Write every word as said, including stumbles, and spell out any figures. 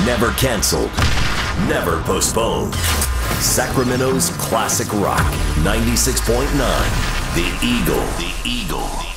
Never canceled, never postponed. Sacramento's classic rock, ninety-six point nine. The Eagle. The Eagle.